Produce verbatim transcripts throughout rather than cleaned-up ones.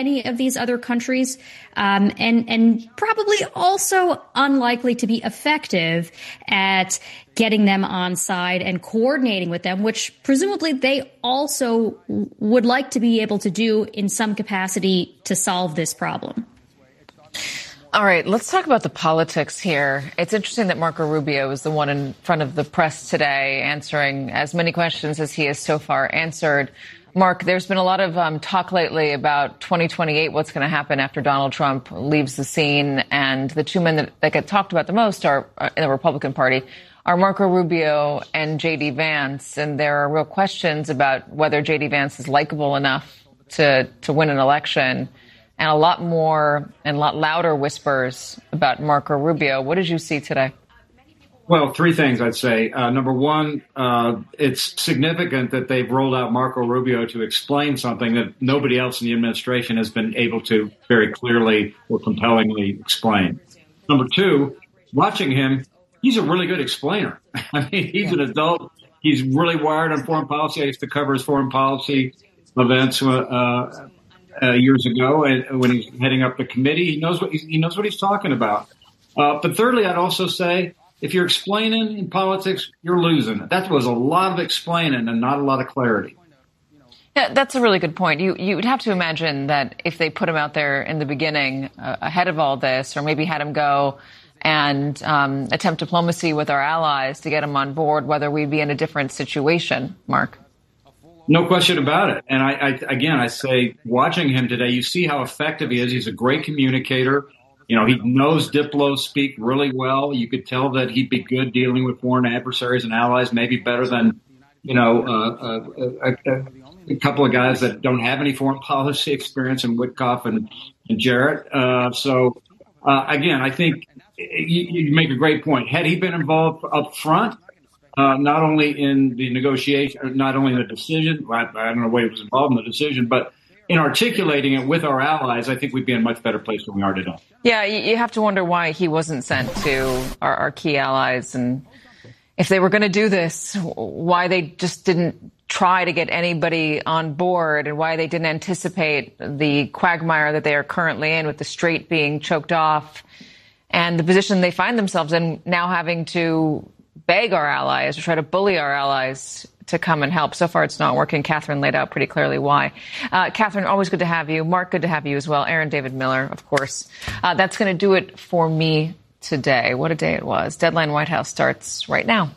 any of these other countries, um, and and probably also unlikely to be effective at getting them on side and coordinating with them, which presumably they also would like to be able to do in some capacity to solve this problem. All right, let's talk about the politics here. It's interesting that Marco Rubio is the one in front of the press today answering as many questions as he has so far answered. Mark, there's been a lot of um, talk lately about twenty twenty-eight, what's going to happen after Donald Trump leaves the scene. And the two men that, that get talked about the most are uh, in the Republican Party are Marco Rubio and J D. Vance. And there are real questions about whether J D. Vance is likable enough to, to win an election, and a lot more and a lot louder whispers about Marco Rubio. What did you see today? Well, three things I'd say. Uh, number one, uh, it's significant that they've rolled out Marco Rubio to explain something that nobody else in the administration has been able to very clearly or compellingly explain. Number two, watching him, he's a really good explainer. I mean, he's an adult. He's really wired on foreign policy. I used to cover his foreign policy events uh, uh, years ago, and when he's heading up the committee, he knows what he's, he knows what he's talking about. Uh, but thirdly, I'd also say, if you're explaining in politics, you're losing. That was a lot of explaining and not a lot of clarity. Yeah, that's a really good point. You you would have to imagine that if they put him out there in the beginning, uh, ahead of all this, or maybe had him go and um, attempt diplomacy with our allies to get him on board, whether we'd be in a different situation, Mark. No question about it. And I, I again, I say, watching him today, you see how effective he is. He's a great communicator. You know, he knows Diplo speak really well. You could tell that he'd be good dealing with foreign adversaries and allies, maybe better than, you know, uh, a, a, a couple of guys that don't have any foreign policy experience in Witkoff and, and Jarrett. Uh, so, uh, again, I think you, you make a great point. Had he been involved up front, uh, not only in the negotiation, not only in the decision, I, I don't know what he was involved in the decision, but in articulating it with our allies, I think we'd be in a much better place than we are today. Yeah, you have to wonder why he wasn't sent to our, our key allies. And if they were going to do this, why they just didn't try to get anybody on board, and why they didn't anticipate the quagmire that they are currently in with the strait being choked off and the position they find themselves in now, having to beg our allies or try to bully our allies to come and help. So far, it's not working. Catherine laid out pretty clearly why. Uh, Catherine, always good to have you. Mark, good to have you as well. Aaron David Miller, of course. Uh, that's going to do it for me today. What a day it was. Deadline White House starts right now.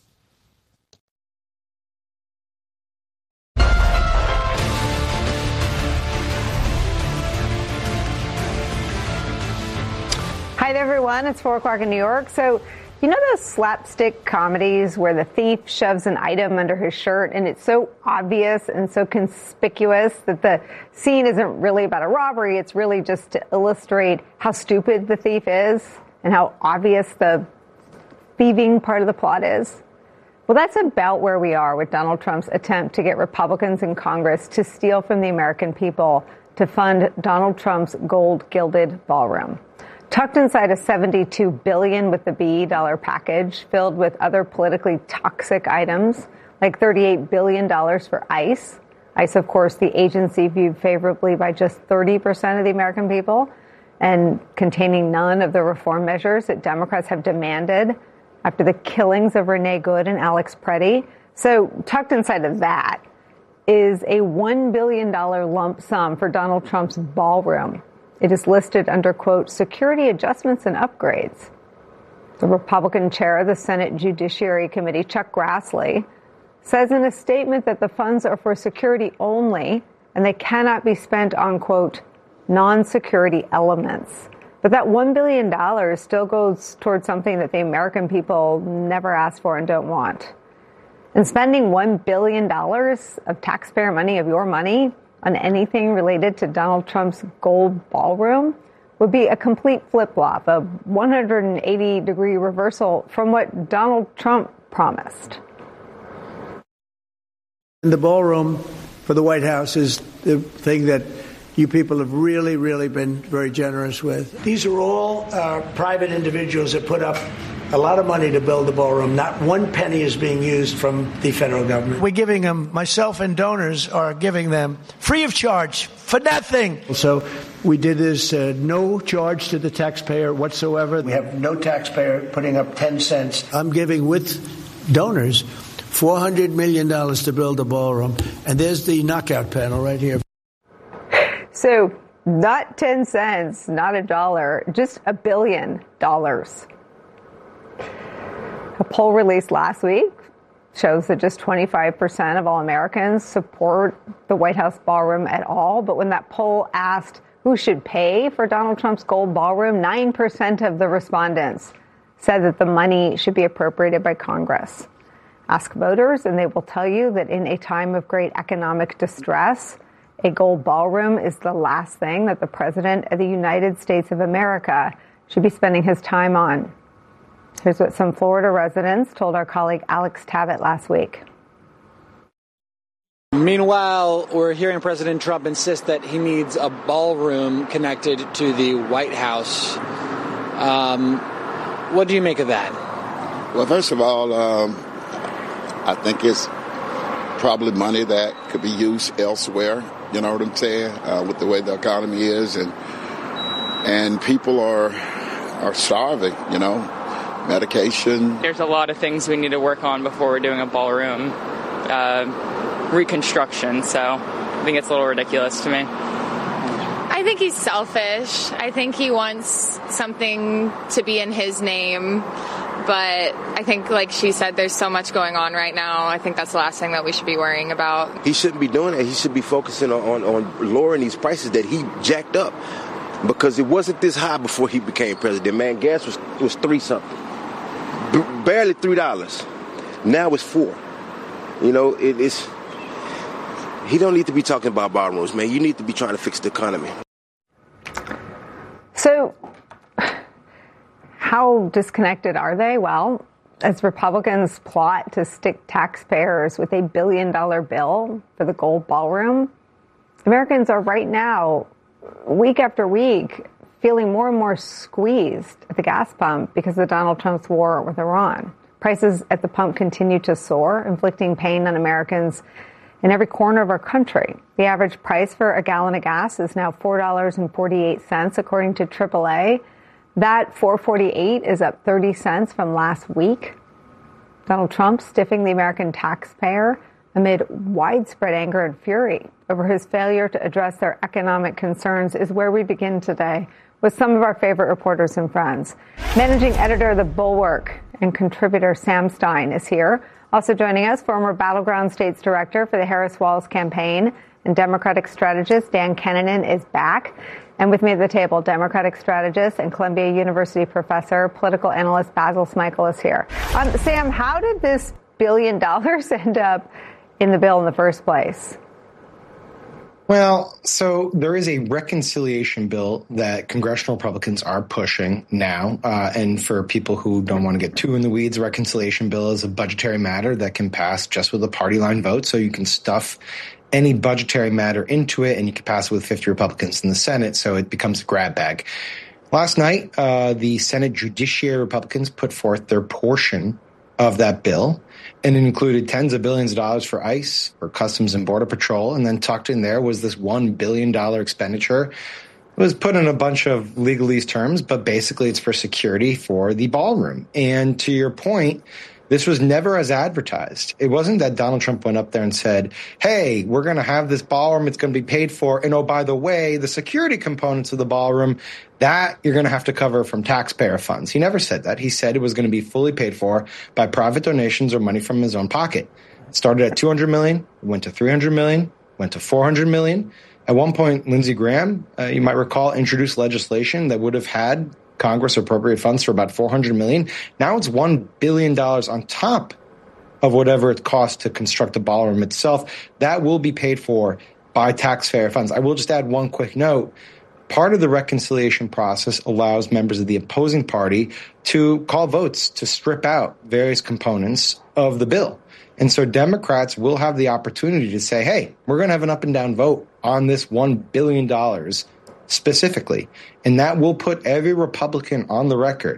Hi there, everyone. It's four o'clock in New York. So, you know those slapstick comedies where the thief shoves an item under his shirt and it's so obvious and so conspicuous that the scene isn't really about a robbery, it's really just to illustrate how stupid the thief is and how obvious the thieving part of the plot is? Well, that's about where we are with Donald Trump's attempt to get Republicans in Congress to steal from the American people to fund Donald Trump's gold-gilded ballroom. Tucked inside a seventy-two billion dollars with the B dollar package filled with other politically toxic items, like thirty-eight billion dollars for ICE. ICE, of course, the agency viewed favorably by just thirty percent of the American people, and containing none of the reform measures that Democrats have demanded after the killings of Renee Good and Alex Preddy. So tucked inside of that is a one billion dollars lump sum for Donald Trump's ballroom. It is listed under, quote, security adjustments and upgrades. The Republican chair of the Senate Judiciary Committee, Chuck Grassley, says in a statement that the funds are for security only and they cannot be spent on, quote, non-security elements. But that one billion dollars still goes towards something that the American people never asked for and don't want. And spending one billion dollars of taxpayer money, of your money, on anything related to Donald Trump's gold ballroom would be a complete flip-flop, a one hundred eighty degree reversal from what Donald Trump promised. The ballroom for the White House is the thing that you people have really, really been very generous with. These are all uh, private individuals that put up a lot of money to build the ballroom. Not one penny is being used from the federal government. We're giving them, myself and donors are giving them free of charge for nothing. So we did this, uh, no charge to the taxpayer whatsoever. We have no taxpayer putting up ten cents. I'm giving with donors four hundred million dollars to build a ballroom. And there's the knockout panel right here. So not ten cents, not a dollar, just a billion dollars. A poll released last week shows that just twenty-five percent of all Americans support the White House ballroom at all. But when that poll asked who should pay for Donald Trump's gold ballroom, nine percent of the respondents said that the money should be appropriated by Congress. Ask voters, and they will tell you that in a time of great economic distress, a gold ballroom is the last thing that the President of the United States of America should be spending his time on. Here's what some Florida residents told our colleague Alex Tabbitt last week. Meanwhile, we're hearing President Trump insist that he needs a ballroom connected to the White House. Um, what do you make of that? Well, first of all, um, I think it's probably money that could be used elsewhere. You know what I'm saying? Uh, with the way the economy is, and and people are are starving. You know, medication. There's a lot of things we need to work on before we're doing a ballroom uh, reconstruction. So I think it's a little ridiculous to me. I think he's selfish. I think he wants something to be in his name. But I think, like she said, there's so much going on right now. I think that's the last thing that we should be worrying about. He shouldn't be doing that. He should be focusing on, on, on lowering these prices that he jacked up. Because it wasn't this high before he became president. Man, gas was, was three something. B- barely three dollars. Now it's four. You know, it, it's... He don't need to be talking about ballrooms, man. You need to be trying to fix the economy. So... how disconnected are they? Well, as Republicans plot to stick taxpayers with a billion dollar bill for the gold ballroom, Americans are right now, week after week, feeling more and more squeezed at the gas pump because of Donald Trump's war with Iran. Prices at the pump continue to soar, inflicting pain on Americans in every corner of our country. The average price for a gallon of gas is now four dollars and forty-eight cents, according to triple A. That four forty-eight is up thirty cents from last week. Donald Trump stiffing the American taxpayer amid widespread anger and fury over his failure to address their economic concerns is where we begin today with some of our favorite reporters and friends. Managing editor of The Bulwark and contributor Sam Stein is here. Also joining us, former Battleground States Director for the Harris-Walz campaign and Democratic strategist Dan Kennanen is back. And with me at the table, Democratic strategist and Columbia University professor, political analyst Basil Smikle is here. Um, Sam, how did this billion dollars end up in the bill in the first place? Well, so there is a reconciliation bill that congressional Republicans are pushing now. Uh, and for people who don't want to get too in the weeds, a reconciliation bill is a budgetary matter that can pass just with a party line vote. So you can stuff any budgetary matter into it, and you can pass it with fifty Republicans in the Senate, so it becomes a grab bag. Last night, uh, the Senate Judiciary Republicans put forth their portion of that bill, and it included tens of billions of dollars for ICE, for Customs and Border Patrol, and then tucked in there was this one billion dollars expenditure. It was put in a bunch of legalese terms, but basically it's for security for the ballroom. And to your point, this was never as advertised. It wasn't that Donald Trump went up there and said, hey, we're going to have this ballroom. It's going to be paid for. And oh, by the way, the security components of the ballroom, that you're going to have to cover from taxpayer funds. He never said that. He said it was going to be fully paid for by private donations or money from his own pocket. It started at two hundred million dollars, went to three hundred million dollars, went to four hundred million dollars. At one point, Lindsey Graham, uh, you might recall, introduced legislation that would have had Congress appropriate funds for about four hundred million dollars. Now it's one billion dollars on top of whatever it costs to construct the ballroom itself. That will be paid for by taxpayer funds. I will just add one quick note. Part of the reconciliation process allows members of the opposing party to call votes to strip out various components of the bill. And so Democrats will have the opportunity to say, hey, we're going to have an up and down vote on this one billion dollars specifically. And that will put every Republican on the record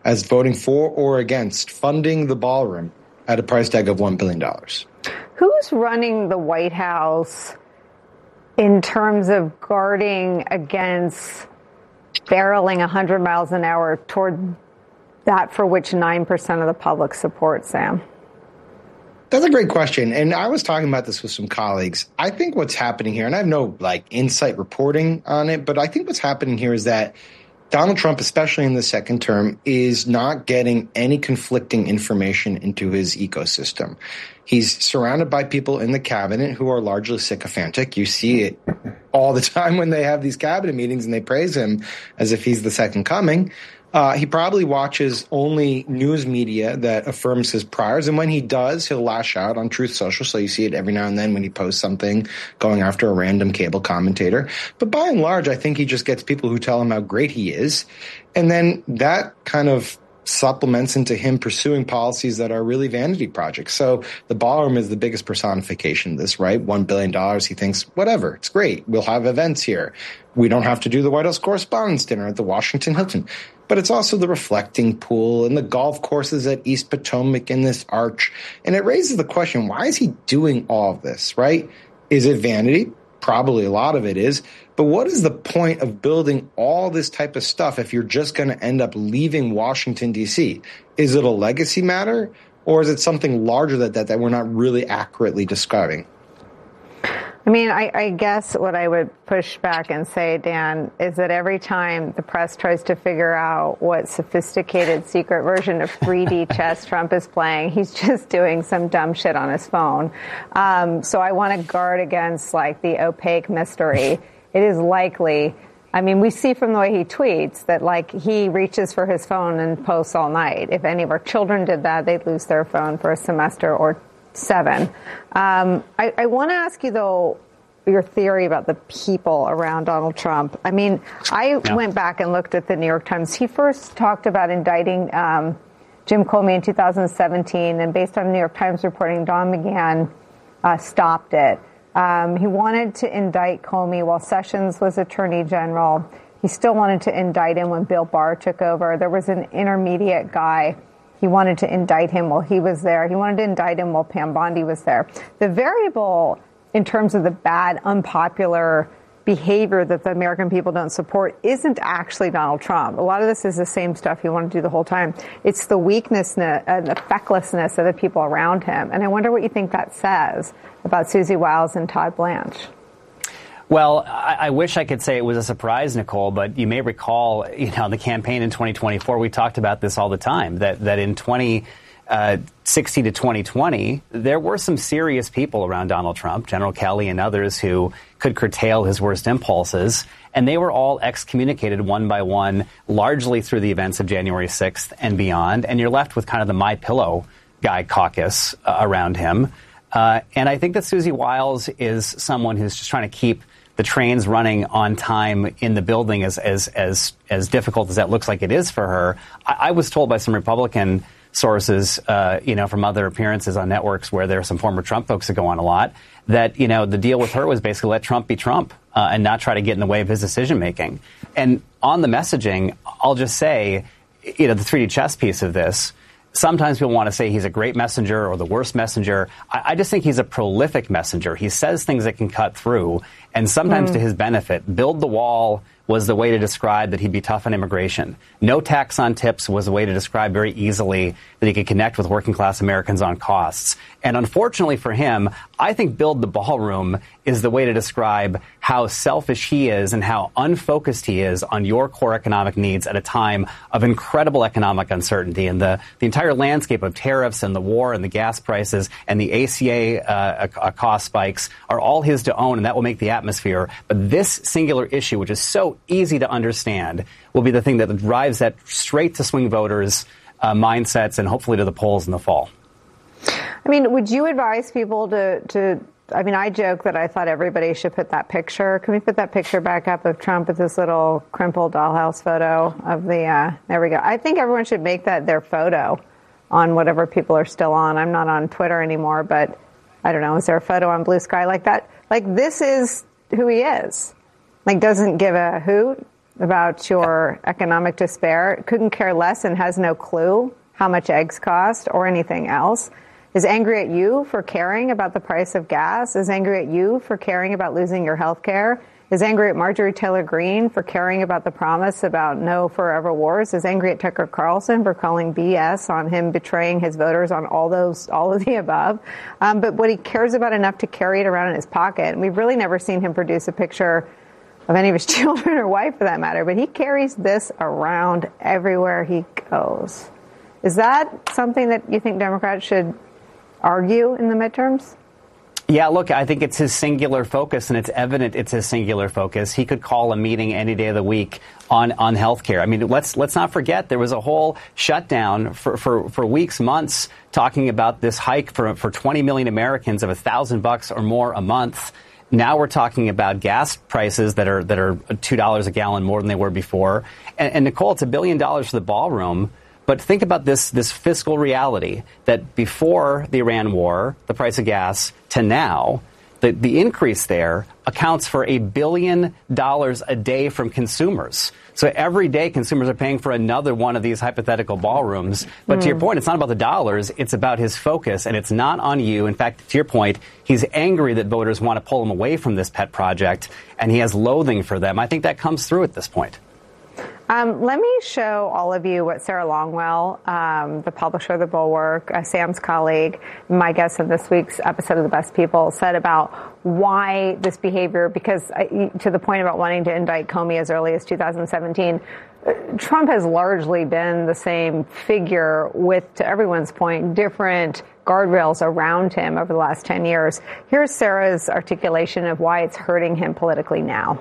as voting for or against funding the ballroom at a price tag of one billion dollars. Who's running the White House in terms of guarding against barreling one hundred miles an hour toward that for which nine percent of the public support, Sam? That's a great question. And I was talking about this with some colleagues. I think what's happening here, and I have no like insight reporting on it, but I think what's happening here is that Donald Trump, especially in the second term, is not getting any conflicting information into his ecosystem. He's surrounded by people in the cabinet who are largely sycophantic. You see it all the time when they have these cabinet meetings and they praise him as if he's the second coming. Uh, he probably watches only news media that affirms his priors. And when he does, he'll lash out on Truth Social. So you see it every now and then when he posts something going after a random cable commentator. But by and large, I think he just gets people who tell him how great he is. And then that kind of supplements into him pursuing policies that are really vanity projects. So the ballroom is the biggest personification of this, right? One billion dollars. He thinks, whatever, it's great. We'll have events here. We don't have to do the White House Correspondents' Dinner at the Washington Hilton. But it's also the reflecting pool and the golf courses at East Potomac and this arch. And it raises the question, why is he doing all of this, right? Is it vanity? Probably a lot of it is. But what is the point of building all this type of stuff if you're just going to end up leaving Washington, D C? Is it a legacy matter, or is it something larger than that that we're not really accurately describing? I mean, I, I guess what I would push back and say, Dan, is that every time the press tries to figure out what sophisticated secret version of three D chess Trump is playing, he's just doing some dumb shit on his phone. Um, so I want to guard against, like, the opaque mystery. It is likely, I mean, we see from the way he tweets that, like, he reaches for his phone and posts all night. If any of our children did that, they'd lose their phone for a semester or seven. Um, I, I want to ask you, though, your theory about the people around Donald Trump. I mean, I yeah. went back and looked at the New York Times. He first talked about indicting um, Jim Comey in two thousand seventeen, and based on New York Times reporting, Don McGahn uh, stopped it. Um, he wanted to indict Comey while Sessions was Attorney General. He still wanted to indict him when Bill Barr took over. There was an intermediate guy. He wanted to indict him while he was there. He wanted to indict him while Pam Bondi was there. The variable in terms of the bad, unpopular behavior that the American people don't support isn't actually Donald Trump. A lot of this is the same stuff he wanted to do the whole time. It's the weakness and the fecklessness of the people around him. And I wonder what you think that says about Susie Wiles and Todd Blanche. Well, I, I wish I could say it was a surprise, Nicole, but you may recall, you know, the campaign in twenty twenty-four, we talked about this all the time, that, that in twenty sixteen to twenty twenty, there were some serious people around Donald Trump, General Kelly and others, who could curtail his worst impulses. And they were all excommunicated one by one, largely through the events of January sixth and beyond. And you're left with kind of the My Pillow guy caucus uh, around him. Uh, and I think that Susie Wiles is someone who's just trying to keep the trains running on time in the building, as as as as difficult as that looks like it is for her. I, I was told by some Republican sources, uh, you know, from other appearances on networks where there are some former Trump folks that go on a lot, that, you know, the deal with her was basically let Trump be Trump uh, and not try to get in the way of his decision making. And on the messaging, I'll just say, you know, the three D chess piece of this. Sometimes people want to say he's a great messenger or the worst messenger. I, I just think he's a prolific messenger. He says things that can cut through, and sometimes mm. to his benefit. Build the wall was the way to describe that he'd be tough on immigration. No tax on tips was a way to describe very easily that he could connect with working class Americans on costs. And unfortunately for him, I think build the ballroom is the way to describe how selfish he is and how unfocused he is on your core economic needs at a time of incredible economic uncertainty. And the, the entire landscape of tariffs and the war and the gas prices and the A C A uh, uh, cost spikes are all his to own, and that will make the atmosphere. But this singular issue, which is so easy to understand, will be the thing that drives that straight to swing voters' uh, mindsets and hopefully to the polls in the fall. I mean, would you advise people to, to, I mean, I joke that I thought everybody should put that picture. Can we put that picture back up of Trump with this little crumpled dollhouse photo of the, uh, there we go. I think everyone should make that their photo on whatever people are still on. I'm not on Twitter anymore, but I don't know. Is there a photo on Blue Sky like that? Like, this is who he is. Like, doesn't give a hoot about your economic despair, couldn't care less and has no clue how much eggs cost or anything else, is angry at you for caring about the price of gas, is angry at you for caring about losing your health care, is angry at Marjorie Taylor Greene for caring about the promise about no forever wars, is angry at Tucker Carlson for calling B S on him betraying his voters on all those, all of the above. Um, but what he cares about enough to carry it around in his pocket, and we've really never seen him produce a picture of any of his children or wife for that matter, but he carries this around everywhere he goes. Is that something that you think Democrats should argue in the midterms? Yeah, look, I think it's his singular focus, and it's evident it's his singular focus. He could call a meeting any day of the week on, on healthcare. I mean, let's let's not forget there was a whole shutdown for, for, for weeks, months, talking about this hike for, for twenty million Americans of a thousand bucks or more a month. Now we're talking about gas prices that are that are two dollars a gallon more than they were before. And, and Nicole, it's a billion dollars for the ballroom. But think about this this fiscal reality that before the Iran war, the price of gas, to now, the, the increase there accounts for a billion dollars a day from consumers. So every day consumers are paying for another one of these hypothetical ballrooms. But mm. to your point, it's not about the dollars. It's about his focus, and it's not on you. In fact, to your point, he's angry that voters want to pull him away from this pet project, and he has loathing for them. I think that comes through at this point. Um, let me show all of you what Sarah Longwell, um, the publisher of The Bulwark, uh, Sam's colleague, my guest on this week's episode of The Best People, said about why this behavior, because uh, to the point about wanting to indict Comey as early as two thousand seventeen, uh, Trump has largely been the same figure with, to everyone's point, different guardrails around him over the last ten years. Here's Sarah's articulation of why it's hurting him politically now.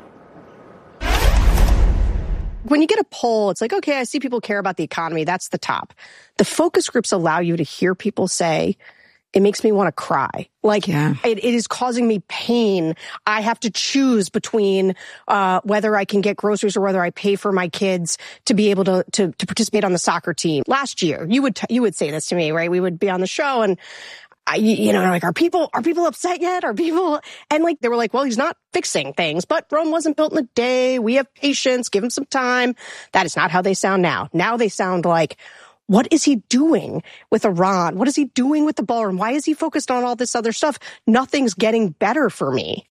When you get a poll, it's like, okay, I see people care about the economy. That's the top. The focus groups allow you to hear people say, it makes me want to cry. Like, yeah. it, it is causing me pain. I have to choose between uh whether I can get groceries or whether I pay for my kids to be able to to, to participate on the soccer team. Last year, you would t- you would say this to me, right? We would be on the show and I, you know, like, are people, are people upset yet? Are people, and like, they were like, well, he's not fixing things, but Rome wasn't built in a day. We have patience. Give him some time. That is not how they sound now. Now they sound like, what is he doing with Iran? What is he doing with the ballroom? Why is he focused on all this other stuff? Nothing's getting better for me.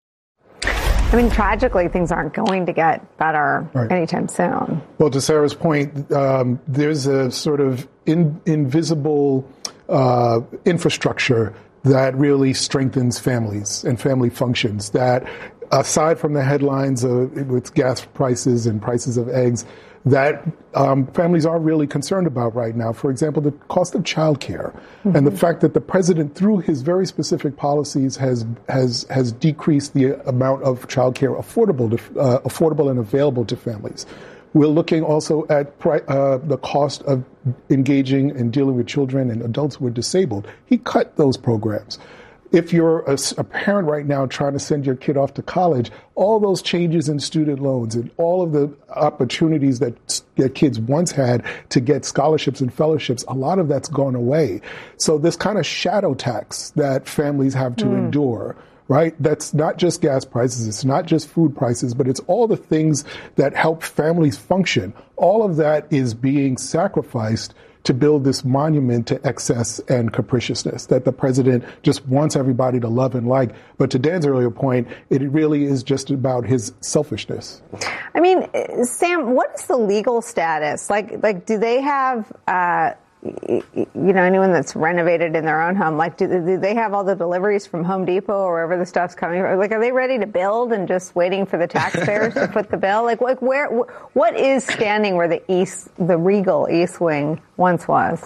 I mean, tragically, things aren't going to get better right. anytime soon. Well, to Sarah's point, um, there's a sort of in, invisible uh, infrastructure that really strengthens families and family functions that, aside from the headlines of, with gas prices and prices of eggs, that um, families are really concerned about right now. For example, the cost of childcare mm-hmm. and the fact that the president, through his very specific policies, has has has decreased the amount of childcare affordable to, uh, affordable and available to families. We're looking also at pri- uh, the cost of engaging and dealing with children and adults who are disabled. He cut those programs. If you're a, a parent right now trying to send your kid off to college, all those changes in student loans and all of the opportunities that, that kids once had to get scholarships and fellowships, a lot of that's gone away. So this kind of shadow tax that families have to mm. endure, right? That's not just gas prices. It's not just food prices, but it's all the things that help families function. All of that is being sacrificed to build this monument to excess and capriciousness that the president just wants everybody to love and like. But to Dan's earlier point, it really is just about his selfishness. I mean, Sam, what is the legal status? Like, like, do they have, uh, you know, anyone that's renovated in their own home, like, do, do they have all the deliveries from Home Depot or wherever the stuff's coming from? Like, are they ready to build and just waiting for the taxpayers to foot the bill? Like, like where, what is standing where the East, the regal East Wing once was?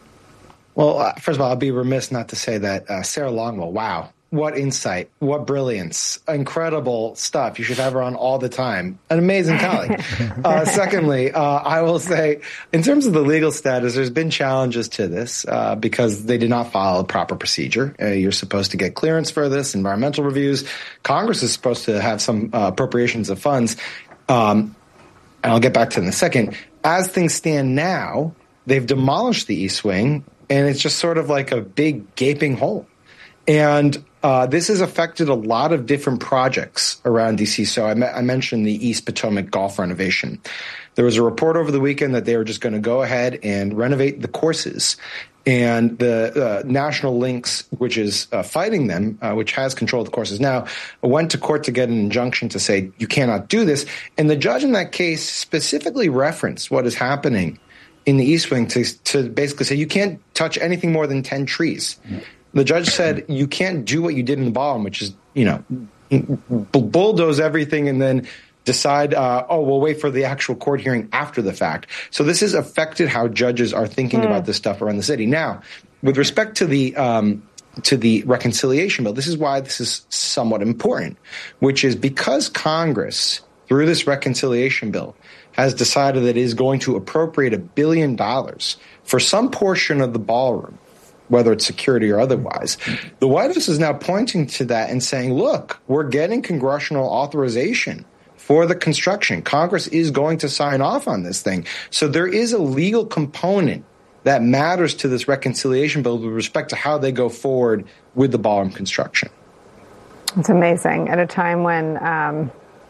Well, uh, first of all, I'll be remiss not to say that uh, Sarah Longwell, wow. What insight, what brilliance, incredible stuff. You should have her on all the time. An amazing colleague. uh, secondly, uh, I will say, in terms of the legal status, there's been challenges to this uh, because they did not follow a proper procedure. Uh, you're supposed to get clearance for this, environmental reviews. Congress is supposed to have some uh, appropriations of funds. Um, and I'll get back to it in a second. As things stand now, they've demolished the East Wing, and it's just sort of like a big gaping hole. And uh, this has affected a lot of different projects around D C. So I, me- I mentioned the East Potomac Golf renovation. There was a report over the weekend that they were just going to go ahead and renovate the courses. And the uh, National Links, which is uh, fighting them, uh, which has control of the courses now, went to court to get an injunction to say you cannot do this. And the judge in that case specifically referenced what is happening in the East Wing to, to basically say you can't touch anything more than ten trees. Mm-hmm. The judge said you can't do what you did in the ballroom, which is, you know, bulldoze everything and then decide, uh, oh, we'll wait for the actual court hearing after the fact. So this has affected how judges are thinking mm. about this stuff around the city. Now, with respect to the um, to the reconciliation bill, this is why this is somewhat important, which is because Congress, through this reconciliation bill, has decided that it is going to appropriate a billion dollars for some portion of the ballroom, whether it's security or otherwise. The White House is now pointing to that and saying, look, we're getting congressional authorization for the construction. Congress is going to sign off on this thing. So there is a legal component that matters to this reconciliation bill with respect to how they go forward with the ballroom construction. It's amazing. At a time when um,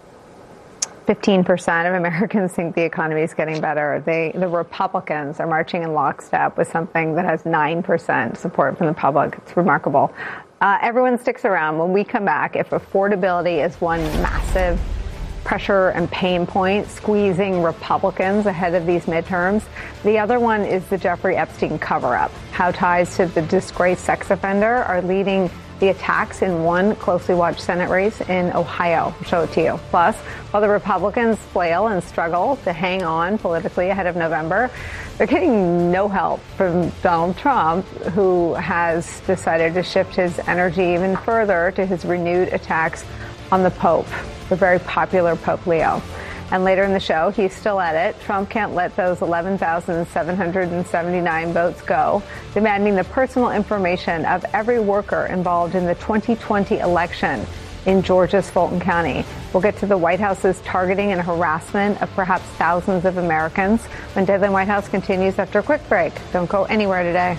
fifteen percent of Americans think the economy is getting better, they, the Republicans are marching in lockstep with something that has nine percent support from the public. It's remarkable. Uh, everyone sticks around. When we come back, if affordability is one massive pressure and pain point squeezing Republicans ahead of these midterms, the other one is the Jeffrey Epstein cover-up. How ties to the disgraced sex offender are leading the attacks in one closely watched Senate race in Ohio. I'll show it to you. Plus, while the Republicans flail and struggle to hang on politically ahead of November, they're getting no help from Donald Trump, who has decided to shift his energy even further to his renewed attacks on the Pope, the very popular Pope Leo. And later in the show, he's still at it. Trump can't let those eleven thousand seven hundred seventy-nine votes go, demanding the personal information of every worker involved in the twenty twenty election in Georgia's Fulton County. We'll get to the White House's targeting and harassment of perhaps thousands of Americans when Deadline White House continues after a quick break. Don't go anywhere today.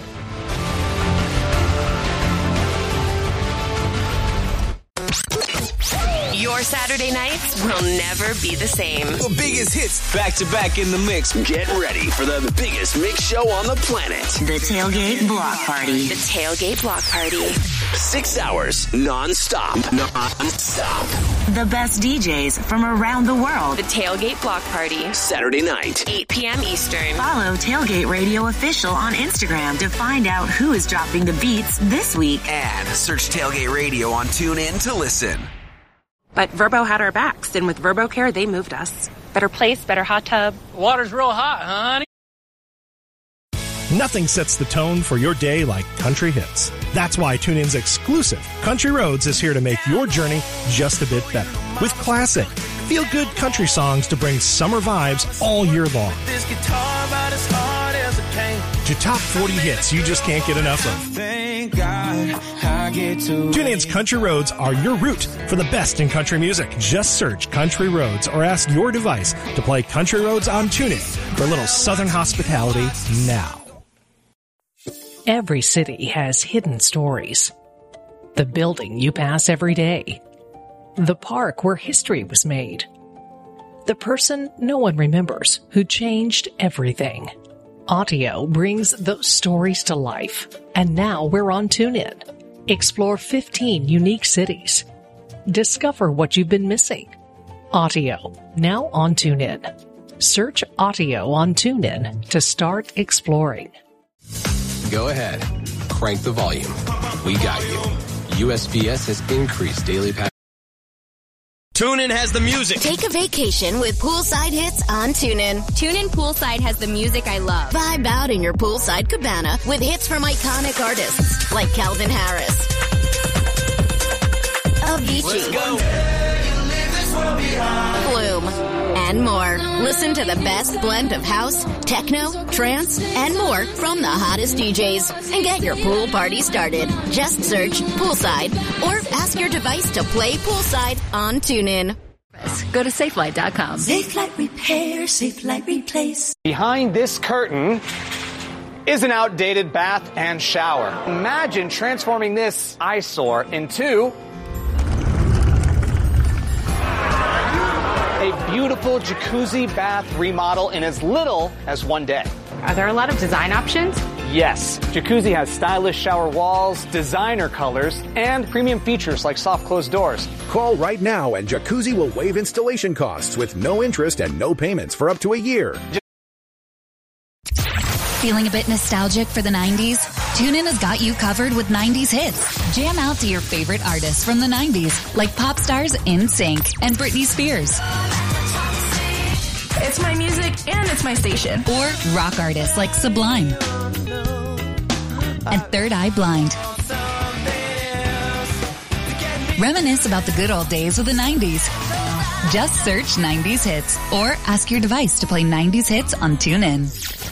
Your Saturday nights will never be the same. The biggest hits back to back in the mix. Get ready for the biggest mix show on the planet. The Tailgate Block Party. The Tailgate Block Party. Six hours non-stop. Non-stop. The best D Js from around the world. The Tailgate Block Party. Saturday night. eight p.m. Eastern. Follow Tailgate Radio Official on Instagram to find out who is dropping the beats this week. And search Tailgate Radio on TuneIn to listen. But Verbo had our backs, and with VerboCare, they moved us. Better place, better hot tub. Water's real hot, honey. Nothing sets the tone for your day like country hits. That's why TuneIn's exclusive Country Roads is here to make your journey just a bit better. With classic, feel-good country songs to bring summer vibes all year long. This guitar about as hard as it came. To top forty hits you just can't get enough of. Thank God I get to TuneIn's Country Roads are your route for the best in country music. Just search Country Roads or ask your device to play Country Roads on TuneIn for a little Southern hospitality now. Every city has hidden stories. The building you pass every day. The park where history was made. The person no one remembers who changed everything. Audio brings those stories to life. And now we're on TuneIn. Explore fifteen unique cities. Discover what you've been missing. Audio, now on TuneIn. Search Audio on TuneIn to start exploring. Go ahead. Crank the volume. We got you. U S P S has increased daily package. TuneIn has the music. Take a vacation with Poolside Hits on TuneIn. TuneIn Poolside has the music I love. Vibe out in your poolside cabana with hits from iconic artists like Calvin Harris, Avicii, Flume, and more. Listen to the best blend of house, techno, trance, and more from the hottest D Js. And get your pool party started. Just search Poolside or ask your device to play Poolside on TuneIn. Go to Safelight dot com. Safelite Repair, Safelite Replace. Behind this curtain is an outdated bath and shower. Imagine transforming this eyesore into a beautiful jacuzzi bath remodel in as little as one day. Are there a lot of design options? Yes. Jacuzzi has stylish shower walls, designer colors, and premium features like soft closed doors. Call right now and Jacuzzi will waive installation costs with no interest and no payments for up to a year. Feeling a bit nostalgic for the nineties? TuneIn has got you covered with nineties hits. Jam out to your favorite artists from the nineties, like pop stars NSYNC and Britney Spears. It's my music and it's my station. Or rock artists like Sublime and Third Eye Blind. Reminisce about the good old days with the nineties. Just search nineties hits or ask your device to play nineties hits on TuneIn.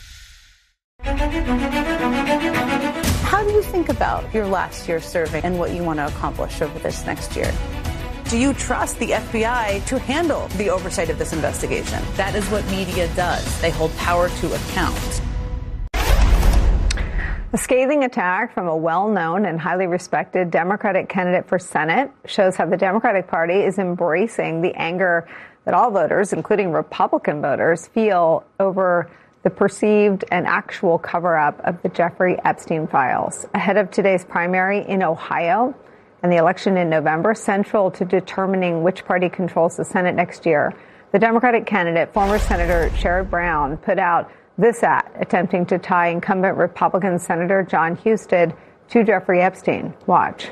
How do you think about your last year serving and what you want to accomplish over this next year? Do you trust the F B I to handle the oversight of this investigation? That is what media does. They hold power to account. A scathing attack from a well-known and highly respected Democratic candidate for Senate shows how the Democratic Party is embracing the anger that all voters, including Republican voters, feel over the perceived and actual cover-up of the Jeffrey Epstein files. Ahead of today's primary in Ohio and the election in November, central to determining which party controls the Senate next year, the Democratic candidate, former Senator Sherrod Brown, put out this ad attempting to tie incumbent Republican Senator Jon Husted to Jeffrey Epstein. Watch.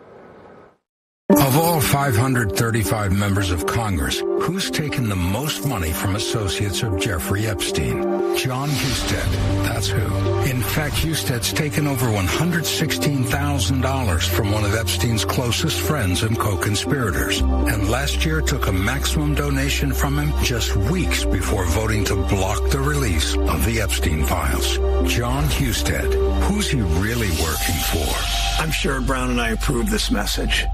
Of all five hundred thirty-five members of Congress, who's taken the most money from associates of Jeffrey Epstein? Jon Husted, that's who. In fact, Husted's taken over one hundred sixteen thousand dollars from one of Epstein's closest friends and co-conspirators, and last year took a maximum donation from him just weeks before voting to block the release of the Epstein files. Jon Husted, who's he really working for? I'm sure Brown and I approve this message.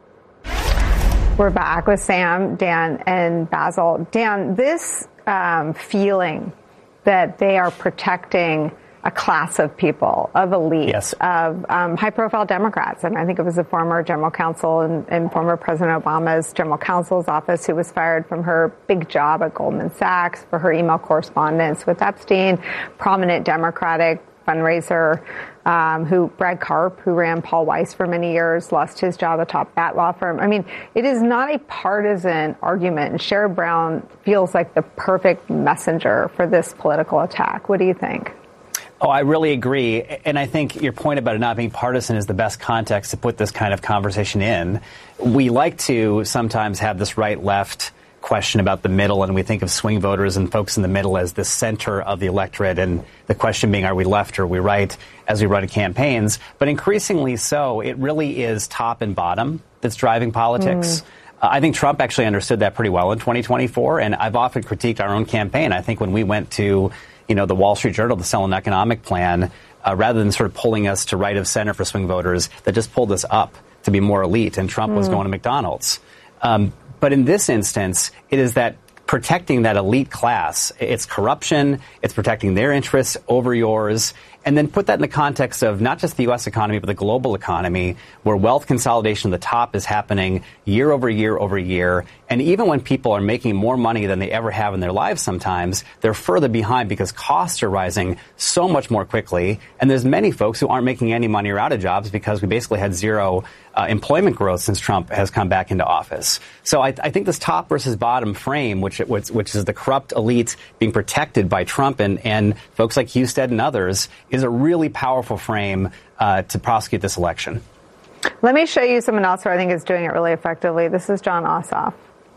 We're back with Sam, Dan, and Basil. Dan, this um, feeling that they are protecting a class of people, of elites, yes. of um, high-profile Democrats. And I think it was the former general counsel and, and former President Obama's general counsel's office who was fired from her big job at Goldman Sachs for her email correspondence with Epstein, prominent Democratic fundraiser, um, who Brad Karp, who ran Paul Weiss for many years, lost his job at a top bat law firm. I mean, it is not a partisan argument. And Sherrod Brown feels like the perfect messenger for this political attack. What do you think? Oh, I really agree. And I think your point about it not being partisan is the best context to put this kind of conversation in. We like to sometimes have this right-left question about the middle, and we think of swing voters and folks in the middle as the center of the electorate, and the question being, are we left or are we right as we run campaigns? But increasingly so, it really is top and bottom that's driving politics. Mm. Uh, I think Trump actually understood that pretty well in twenty twenty-four, and I've often critiqued our own campaign. I think when we went to, you know, the Wall Street Journal to sell an economic plan, uh, rather than sort of pulling us to right of center for swing voters, that just pulled us up to be more elite, and Trump mm. was going to McDonald's. Um, But in this instance, it is that protecting that elite class. It's corruption. It's protecting their interests over yours. And then put that in the context of not just the U S economy, but the global economy, where wealth consolidation at the top is happening year over year over year. And even when people are making more money than they ever have in their lives sometimes, they're further behind because costs are rising so much more quickly. And there's many folks who aren't making any money or out of jobs because we basically had zero uh, employment growth since Trump has come back into office. So I, I think this top versus bottom frame, which, which, which is the corrupt elite being protected by Trump and, and folks like Husted and others, is a really powerful frame uh, to prosecute this election. Let me show you someone else who I think is doing it really effectively. This is Jon Ossoff.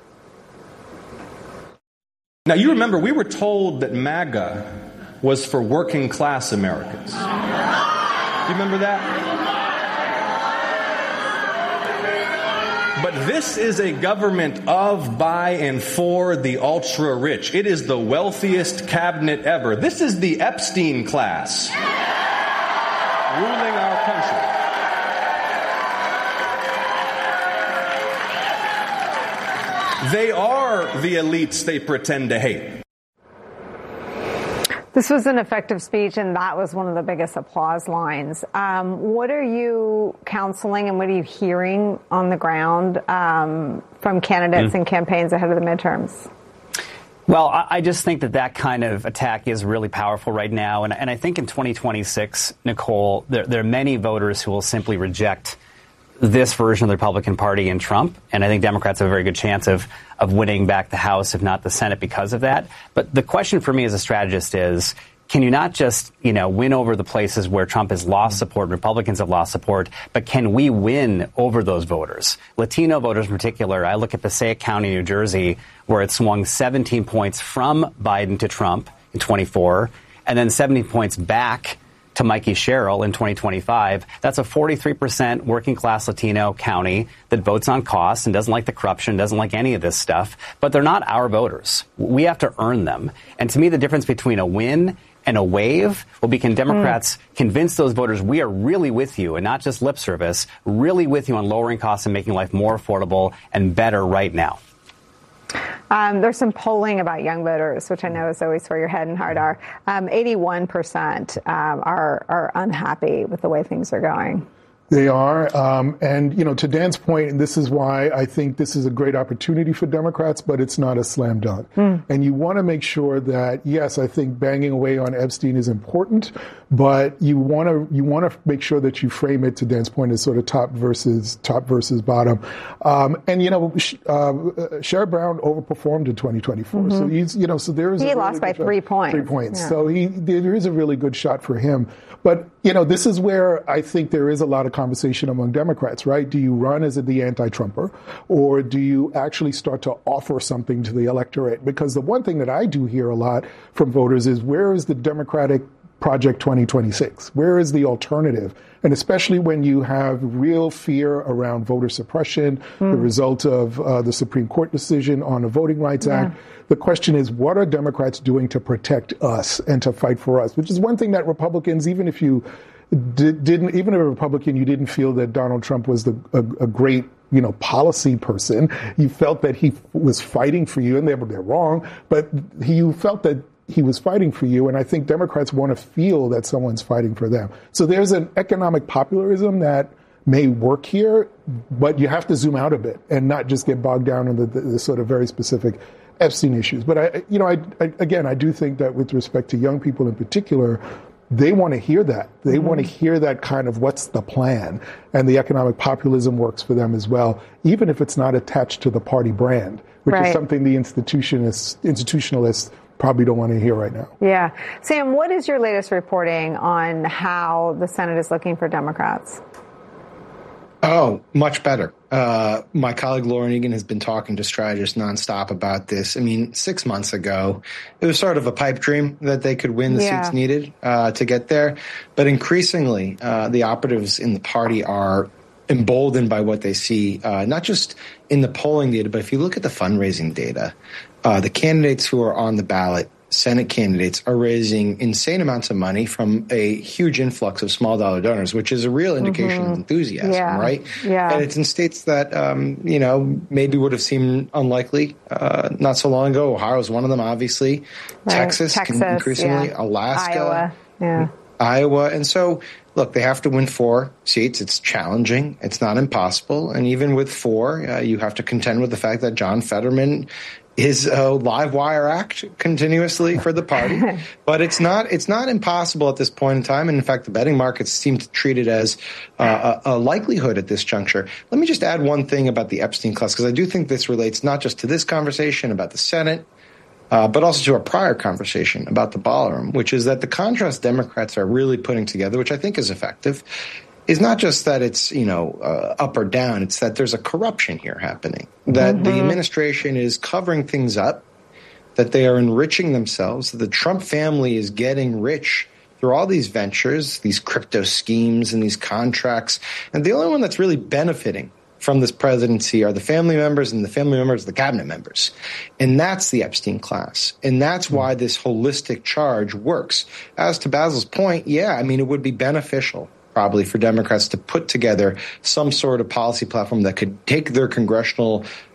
Now, you remember, we were told that MAGA was for working class Americans. Do you remember that? But this is a government of, by, and for the ultra-rich. It is the wealthiest cabinet ever. This is the Epstein class ruling our country. They are the elites they pretend to hate. This was an effective speech, and that was one of the biggest applause lines. Um, what are you counseling and what are you hearing on the ground um, from candidates mm. and campaigns ahead of the midterms? Well, I just think that that kind of attack is really powerful right now. And, and I think in twenty twenty-six, Nicole, there, there are many voters who will simply reject this version of the Republican Party and Trump. And I think Democrats have a very good chance of, of winning back the House, if not the Senate, because of that. But the question for me as a strategist is, can you not just, you know, win over the places where Trump has lost support, Republicans have lost support, but can we win over those voters? Latino voters in particular, I look at Passaic County, New Jersey, where it swung seventeen points from Biden to Trump in twenty-four, and then seventeen points back to Mikey Sherrill in twenty twenty-five. That's a forty-three percent working class Latino county that votes on costs and doesn't like the corruption, doesn't like any of this stuff. But they're not our voters. We have to earn them. And to me, the difference between a win and a wave will be, can Democrats mm. convince those voters we are really with you and not just lip service, really with you on lowering costs and making life more affordable and better right now? Um, there's some polling about young voters, which I know is always where your head and heart are. Um, eighty-one percent um, are, are unhappy with the way things are going. They are. Um, and, you know, to Dan's point, and this is why I think this is a great opportunity for Democrats, but it's not a slam dunk. Mm. And you want to make sure that, yes, I think banging away on Epstein is important, but you want to you want to make sure that you frame it, to Dan's point, as sort of top versus top versus bottom. Um, and, you know, uh, Sherrod Brown overperformed in twenty twenty-four. Mm-hmm. So he's, you know, so there is he a really lost by three shot. points. Three points. Yeah. So he there is a really good shot for him. But, you know, this is where I think there is a lot of conversation among Democrats, right? Do you run as the anti-Trumper, or do you actually start to offer something to the electorate? Because the one thing that I do hear a lot from voters is, where is the Democratic Project twenty twenty-six? Where is the alternative? And especially when you have real fear around voter suppression, mm. the result of uh, the Supreme Court decision on the Voting Rights yeah. Act, the question is, what are Democrats doing to protect us and to fight for us? Which is one thing that Republicans, even if you did, didn't, even if a Republican, you didn't feel that Donald Trump was the, a, a great, you know, policy person, you felt that he was fighting for you, and they were they're wrong, but he, you felt that he was fighting for you, and I think Democrats want to feel that someone's fighting for them. So there's an economic popularism that may work here, but you have to zoom out a bit and not just get bogged down in the, the, the sort of very specific Epstein issues. But I, you know, I, I, again, I do think that with respect to young people in particular, they want to hear that. They mm-hmm. want to hear that kind of what's the plan, and the economic populism works for them as well, even if it's not attached to the party brand, which right. is something the institutionalists, institutionalists probably don't want to hear right now. Yeah. Sam, what is your latest reporting on how the Senate is looking for Democrats? Oh, much better. Uh, my colleague Lauren Egan has been talking to strategists nonstop about this. I mean, six months ago, it was sort of a pipe dream that they could win the yeah. seats needed uh, to get there. But increasingly, uh, the operatives in the party are emboldened by what they see, uh, not just in the polling data, but if you look at the fundraising data, uh, the candidates who are on the ballot, Senate candidates, are raising insane amounts of money from a huge influx of small dollar donors, which is a real indication mm-hmm. of enthusiasm, yeah. right? Yeah. And it's in states that, um, you know, maybe would have seemed unlikely uh, not so long ago. Ohio is one of them, obviously. Right. Texas, Texas increasingly, yeah. Alaska. Iowa, yeah. Iowa. And so, look, they have to win four seats. It's challenging. It's not impossible. And even with four, uh, you have to contend with the fact that John Fetterman is a live wire act continuously for the party. But it's not it's not impossible at this point in time. And in fact, the betting markets seem to treat it as uh, a, a likelihood at this juncture. Let me just add one thing about the Epstein class, because I do think this relates not just to this conversation about the Senate, Uh, but also to our prior conversation about the ballroom, which is that the contrast Democrats are really putting together, which I think is effective, is not just that it's, you know, uh, up or down. It's that there's a corruption here happening, that mm-hmm. the administration is covering things up, that they are enriching themselves, that the Trump family is getting rich through all these ventures, these crypto schemes and these contracts. And the only one that's really benefiting from this presidency are the family members and the family members of the cabinet members. And that's the Epstein class. And that's why this holistic charge works. As to Basil's point, yeah, I mean, it would be beneficial probably for Democrats to put together some sort of policy platform that could take their congressional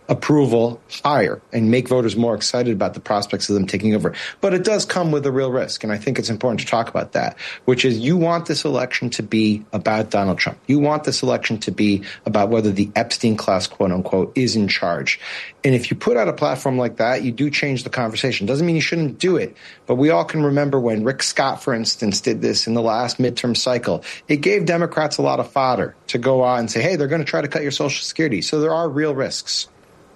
approval higher and make voters more excited about the prospects of them taking over. But it does come with a real risk, and I think it's important to talk about that, which is you want this election to be about Donald Trump. You want this election to be about whether the Epstein class, quote unquote, is in charge. And if you put out a platform like that, you do change the conversation. Doesn't mean you shouldn't do it, but we all can remember when Rick Scott, for instance, did this in the last midterm cycle. It gave Democrats a lot of fodder to go on and say, hey, they're going to try to cut your Social Security. So there are real risks.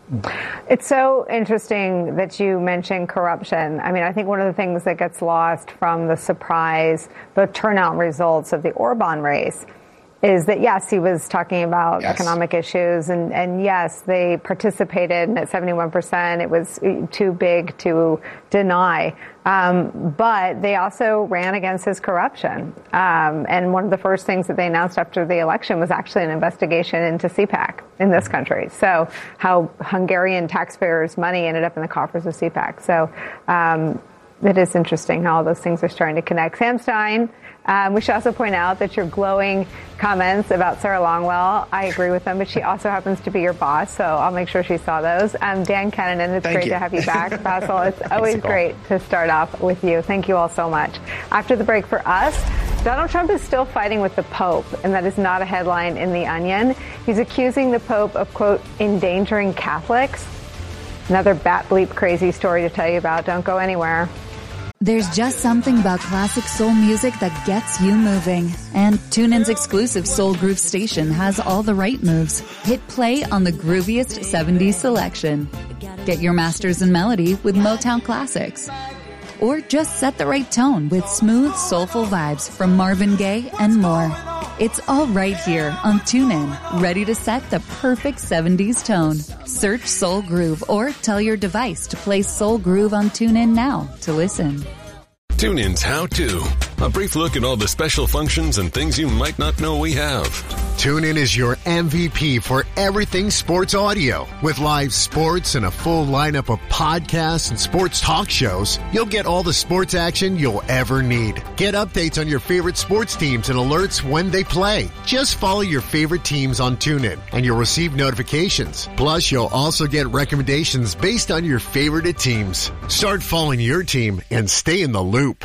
It's so interesting that you mentioned corruption. I mean, I think one of the things that gets lost from the surprise, the turnout results of the Orban race is that, yes, he was talking about yes. economic issues, and, and yes, they participated, and at seventy-one percent, it was too big to deny. Um, but they also ran against his corruption. Um, and one of the first things that they announced after the election was actually an investigation into C PAC in this country. So how Hungarian taxpayers' money ended up in the coffers of C PAC. So um, it is interesting how all those things are starting to connect. Sam Stein, Um, we should also point out that your glowing comments about Sarah Longwell, I agree with them, but she also happens to be your boss, so I'll make sure she saw those. Um, Dan Kennan, it's Thank great you. to have you back. Faisal, it's always great to start off with you. Thank you all so much. After the break for us, Donald Trump is still fighting with the Pope, and that is not a headline in The Onion. He's accusing the Pope of, quote, endangering Catholics. Another bat bleep crazy story to tell you about. Don't go anywhere. There's just something about classic soul music that gets you moving. And TuneIn's exclusive Soul Groove station has all the right moves. Hit play on the grooviest seventies selection. Get your masters in melody with Motown classics. Or just set the right tone with smooth, soulful vibes from Marvin Gaye and more. It's all right here on TuneIn, ready to set the perfect seventies tone. Search Soul Groove or tell your device to play Soul Groove on TuneIn now to listen. TuneIn's How To. A brief look at all the special functions and things you might not know we have. TuneIn is your M V P for everything sports audio. With live sports and a full lineup of podcasts and sports talk shows, you'll get all the sports action you'll ever need. Get updates on your favorite sports teams and alerts when they play. Just follow your favorite teams on TuneIn and you'll receive notifications. Plus, you'll also get recommendations based on your favorite teams. Start following your team and stay in the loop.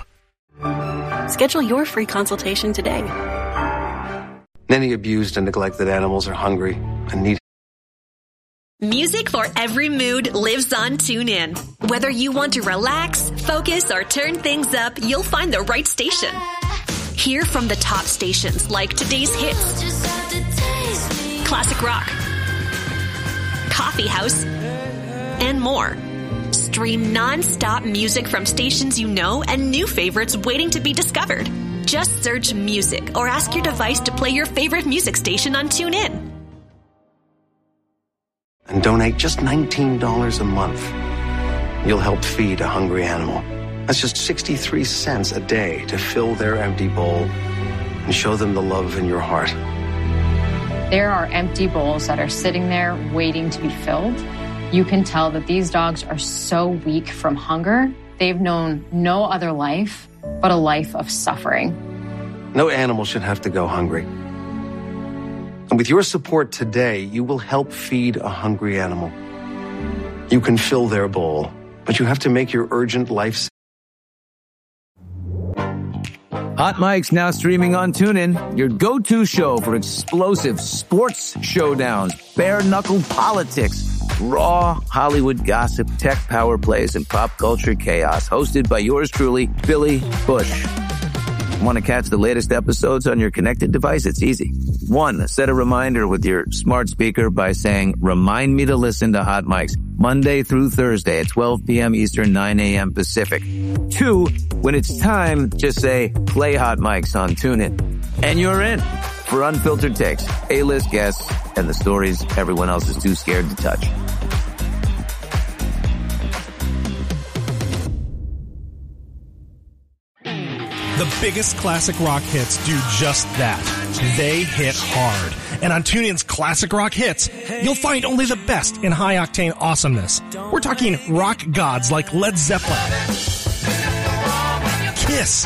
Schedule your free consultation today. Many abused and neglected animals are hungry and need Music for every mood lives on TuneIn. Whether you want to relax, focus, or turn things up, you'll find the right station. Hear from the top stations like today's hits, classic rock, coffee house, and more. Stream non-stop music from stations you know and new favorites waiting to be discovered. Just search music or ask your device to play your favorite music station on TuneIn. And donate just nineteen dollars a month. You'll help feed a hungry animal. That's just sixty-three cents a day to fill their empty bowl and show them the love in your heart. There are empty bowls that are sitting there waiting to be filled. You can tell that these dogs are so weak from hunger. They've known no other life but a life of suffering. No animal should have to go hungry. And with your support today, you will help feed a hungry animal. You can fill their bowl, but you have to make your urgent life. Hot Mic's now streaming on TuneIn, your go-to show for explosive sports showdowns, bare-knuckle politics, raw Hollywood gossip, tech power plays, and pop culture chaos. Hosted by yours truly, Billy Bush. Want to catch the latest episodes on your connected device? It's easy. One, set a reminder with your smart speaker by saying, remind me to listen to Hot Mics Monday through Thursday at twelve p.m. Eastern, nine a.m. Pacific. Two, when it's time, just say, play Hot Mics on TuneIn. And you're in for unfiltered takes, A-list guests, and the stories everyone else is too scared to touch. The biggest classic rock hits do just that. They hit hard. And on TuneIn's Classic Rock Hits, you'll find only the best in high-octane awesomeness. We're talking rock gods like Led Zeppelin, Kiss,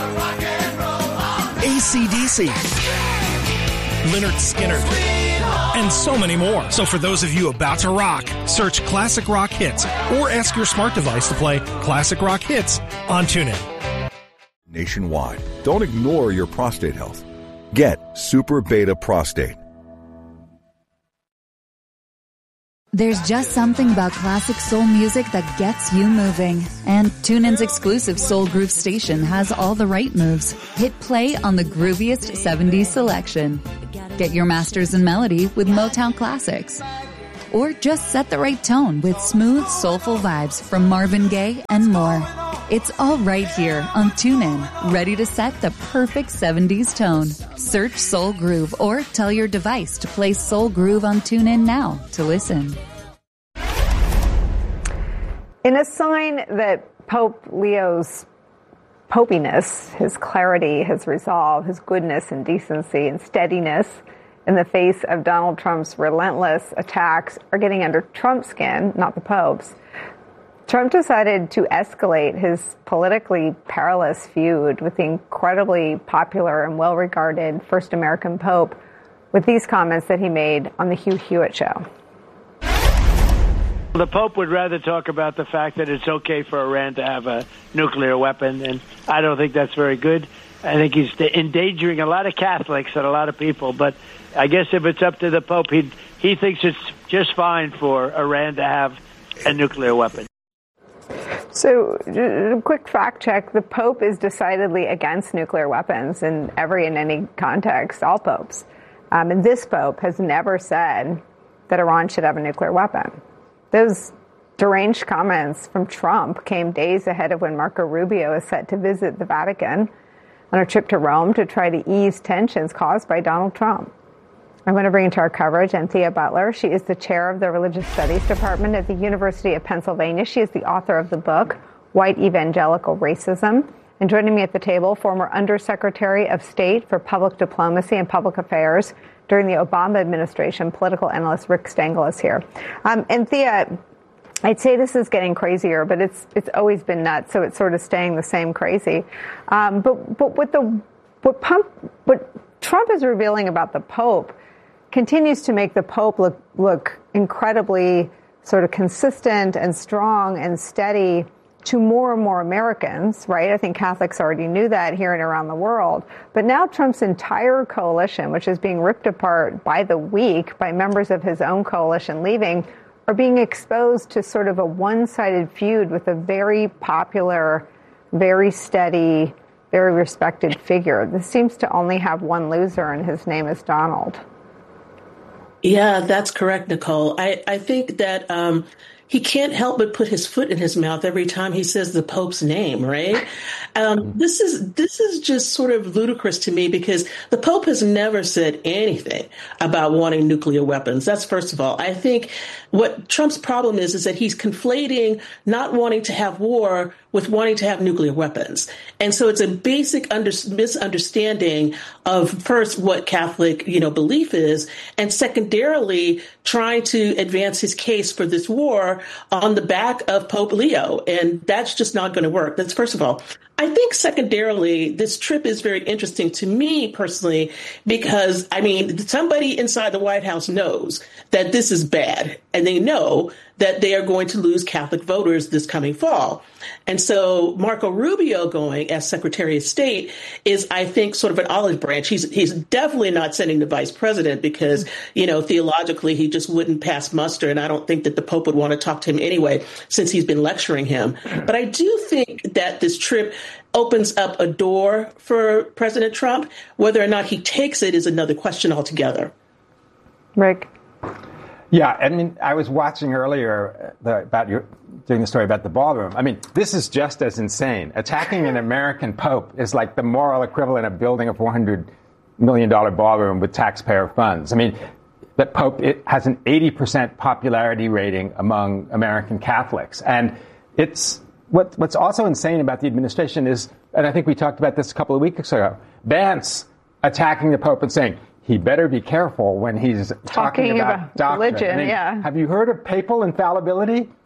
A C D C, Lynyrd Skynyrd, and so many more. So for those of you about to rock, search Classic Rock Hits or ask your smart device to play Classic Rock Hits on TuneIn. Nationwide, don't ignore your prostate health. Get Super Beta Prostate. There's just something about classic soul music that gets you moving. And TuneIn's exclusive Soul Groove station has all the right moves. Hit play on the grooviest seventies selection. Get your masters in melody with Motown classics. Or just set the right tone with smooth, soulful vibes from Marvin Gaye and more. It's all right here on TuneIn, ready to set the perfect seventies tone. Search Soul Groove or tell your device to play Soul Groove on TuneIn now to listen. In a sign that Pope Leo's popiness, his clarity, his resolve, his goodness and decency and steadiness in the face of Donald Trump's relentless attacks are getting under Trump's skin, not the Pope's, Trump decided to escalate his politically perilous feud with the incredibly popular and well-regarded first American Pope with these comments that he made on the Hugh Hewitt Show. The Pope would rather talk about the fact that it's okay for Iran to have a nuclear weapon, and I don't think that's very good. I think he's endangering a lot of Catholics and a lot of people, but I guess if it's up to the Pope, he he thinks it's just fine for Iran to have a nuclear weapon. So, a quick fact check, the Pope is decidedly against nuclear weapons in every and any context, all popes. Um, and this Pope has never said that Iran should have a nuclear weapon. Those deranged comments from Trump came days ahead of when Marco Rubio is set to visit the Vatican on a trip to Rome to try to ease tensions caused by Donald Trump. I'm going to bring into our coverage Anthea Butler. She is the chair of the Religious Studies Department at the University of Pennsylvania. She is the author of the book, White Evangelical Racism. And joining me at the table, former Undersecretary of State for Public Diplomacy and Public Affairs during the Obama administration, political analyst Rick Stengel is here. Um, Anthea, I'd say this is getting crazier, but it's it's always been nuts, so it's sort of staying the same crazy. Um, but but what the what, pump, what Trump is revealing about the Pope continues to make the Pope look look incredibly sort of consistent and strong and steady to more and more Americans, right? I think Catholics already knew that here and around the world. But now Trump's entire coalition, which is being ripped apart by the week by members of his own coalition leaving, are being exposed to sort of a one-sided feud with a very popular, very steady, very respected figure. This seems to only have one loser, and his name is Donald. Yeah, that's correct, Nicole. I, I think that um, he can't help but put his foot in his mouth every time he says the Pope's name, right? Um, this is this is just sort of ludicrous to me because the Pope has never said anything about wanting nuclear weapons. That's first of all. I think what Trump's problem is, is that he's conflating not wanting to have war with wanting to have nuclear weapons. And so it's a basic under, misunderstanding of first what Catholic, you know, belief is, and secondarily trying to advance his case for this war on the back of Pope Leo. And that's just not going to work. That's first of all. I think secondarily, this trip is very interesting to me personally, because, I mean, somebody inside the White House knows that this is bad, and they know that they are going to lose Catholic voters this coming fall. And so Marco Rubio going as Secretary of State is, I think, sort of an olive branch. He's he's definitely not sending the vice president because, you know, theologically, he just wouldn't pass muster. And I don't think that the Pope would want to talk to him anyway, since he's been lecturing him. But I do think that this trip opens up a door for President Trump. Whether or not he takes it is another question altogether. Rick. Yeah, I mean, I was watching earlier the, about your doing the story about the ballroom. I mean, this is just as insane. Attacking an American pope is like the moral equivalent of building a four hundred million dollars ballroom with taxpayer funds. I mean, that pope it has an eighty percent popularity rating among American Catholics. And it's what, what's also insane about the administration is, and I think we talked about this a couple of weeks ago, Vance attacking the pope and saying, he better be careful when he's talking, talking about, about doctrine. Religion, I mean, yeah. Have you heard of papal infallibility?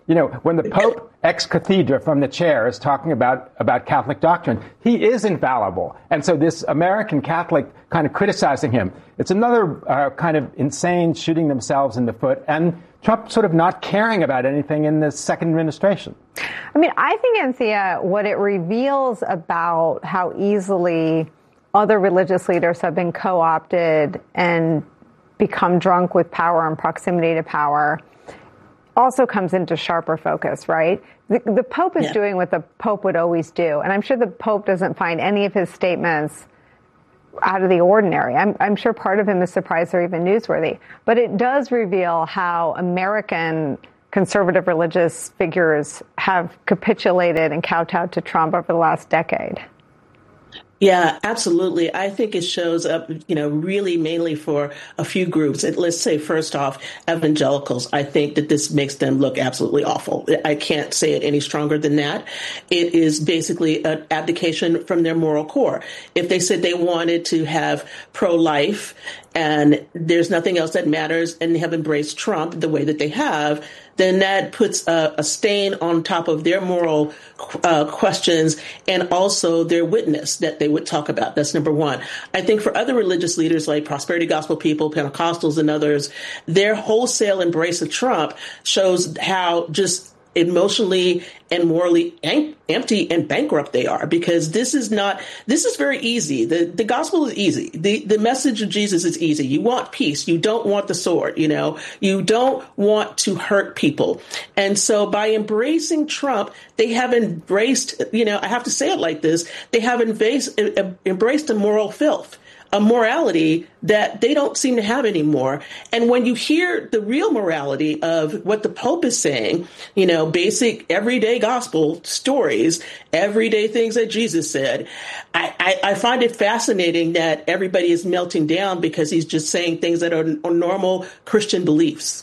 You know, when the Pope ex cathedra from the chair is talking about, about Catholic doctrine, he is infallible. And so this American Catholic kind of criticizing him, it's another uh, kind of insane shooting themselves in the foot, and Trump sort of not caring about anything in the second administration. I mean, I think, Anthea, what it reveals about how easily other religious leaders have been co-opted and become drunk with power and proximity to power also comes into sharper focus, right? The, the Pope is yeah. doing what the Pope would always do. And I'm sure the Pope doesn't find any of his statements out of the ordinary. I'm, I'm sure part of him is surprised they're even newsworthy. But it does reveal how American conservative religious figures have capitulated and kowtowed to Trump over the last decade. Yeah, absolutely. I think it shows up, you know, really mainly for a few groups. And let's say, first off, evangelicals. I think that this makes them look absolutely awful. I can't say it any stronger than that. It is basically an abdication from their moral core. If they said they wanted to have pro-life and there's nothing else that matters and they have embraced Trump the way that they have, then that puts a, a stain on top of their moral uh, questions and also their witness that they would talk about. That's number one. I think for other religious leaders like prosperity gospel people, Pentecostals and others, their wholesale embrace of Trump shows how just emotionally and morally em- empty and bankrupt they are, because this is not, this is very easy. The the gospel is easy. The the message of Jesus is easy. You want peace. You don't want the sword, you know, you don't want to hurt people. And so by embracing Trump, they have embraced, you know, I have to say it like this, they have embraced, embraced a moral filth, a morality that they don't seem to have anymore. And when you hear the real morality of what the Pope is saying, you know, basic everyday gospel stories, everyday things that Jesus said, I, I, I find it fascinating that everybody is melting down because he's just saying things that are, are normal Christian beliefs.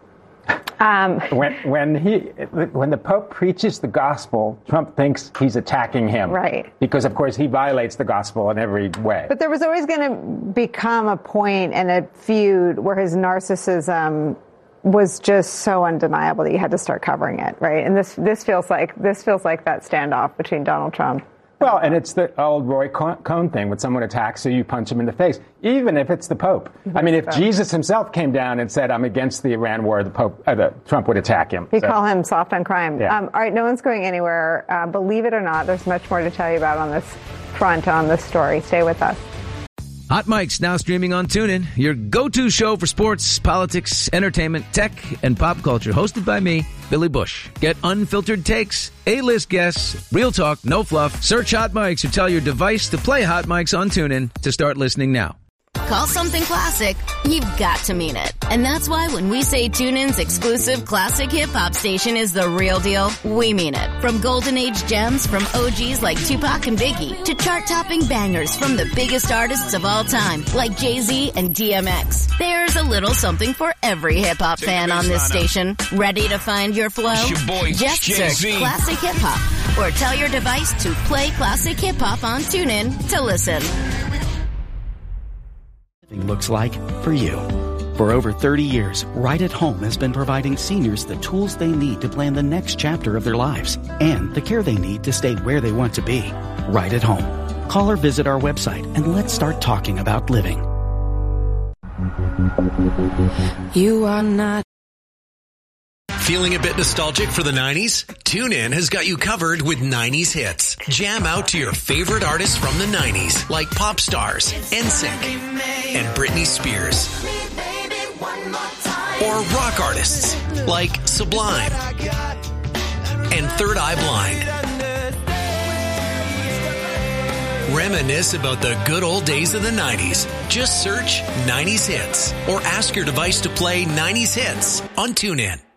Um, when when he when the Pope preaches the gospel, Trump thinks he's attacking him, right? Because of course he violates the gospel in every way. But there was always going to become a point and a feud where his narcissism was just so undeniable that you had to start covering it, right? And this this feels like this feels like that standoff between Donald Trump. Well, and it's the old Roy Cohn thing. When someone attacks you, you punch him in the face, even if it's the Pope. Mm-hmm. I mean, if Jesus himself came down and said, I'm against the Iran war, the Pope, uh, the, Trump would attack him. He'd so. call him soft on crime. Yeah. Um, all right, no one's going anywhere. Uh, believe it or not, there's much more to tell you about on this front, on this story. Stay with us. Hot Mike's now streaming on TuneIn, your go-to show for sports, politics, entertainment, tech, and pop culture. Hosted by me, Billy Bush. Get unfiltered takes, A-list guests, real talk, no fluff. Search Hot Mike's or tell your device to play Hot Mike's on TuneIn to start listening now. Call something classic, you've got to mean it. And that's why when we say TuneIn's exclusive classic hip-hop station is the real deal, we mean it. From golden age gems from O Gs like Tupac and Biggie to chart-topping bangers from the biggest artists of all time like Jay-Z and D M X. There's a little something for every hip-hop fan on this station. Ready to find your flow? It's your boy, Just Jay-Z. search Classic Hip-Hop or tell your device to play Classic Hip-Hop on TuneIn to listen. Looks like for you. For over thirty years, Right at Home has been providing seniors the tools they need to plan the next chapter of their lives and the care they need to stay where they want to be. Right at Home. Call or visit our website and let's start talking about living. You are not. Feeling a bit nostalgic for the nineties? TuneIn has got you covered with nineties hits. Jam out to your favorite artists from the nineties, like pop stars, N Sync, and Britney Spears. Or rock artists, like Sublime and Third Eye Blind. Reminisce about the good old days of the nineties. Just search nineties hits or ask your device to play nineties hits on TuneIn.